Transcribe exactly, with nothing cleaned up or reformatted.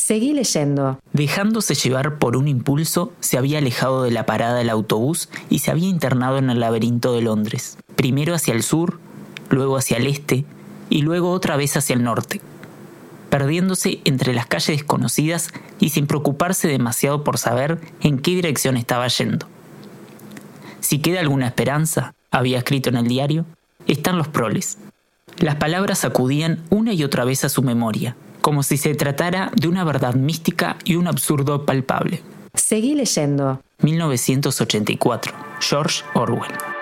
Seguí leyendo. Dejándose llevar por un impulso, se había alejado de la parada del autobús y se había internado en el laberinto de Londres. Primero hacia el sur, luego hacia el este y luego otra vez hacia el norte, perdiéndose entre las calles desconocidas y sin preocuparse demasiado por saber en qué dirección estaba yendo. Si queda alguna esperanza, había escrito en el diario, están los proles. Las palabras acudían una y otra vez a su memoria, como si se tratara de una verdad mística y un absurdo palpable. Seguí leyendo. mil novecientos ochenta y cuatro. George Orwell.